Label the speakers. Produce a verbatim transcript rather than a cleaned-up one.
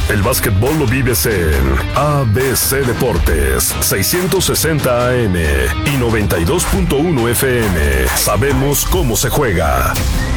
Speaker 1: El básquetbol lo vives en A B C Deportes, seiscientos sesenta A M y noventa y dos punto uno F M. Sabemos cómo se juega.